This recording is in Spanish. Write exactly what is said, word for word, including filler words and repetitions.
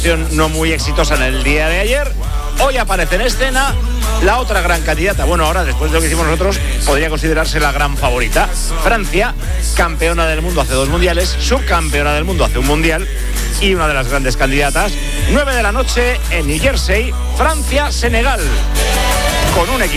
no muy exitosa en el día de ayer. Hoy aparece en escena la otra gran candidata. Bueno, ahora, después de lo que hicimos nosotros, podría considerarse la gran favorita. Francia, campeona del mundo hace dos mundiales, subcampeona del mundo hace un mundial y una de las grandes candidatas. nueve de la noche en New Jersey, Francia-Senegal. Con un equipo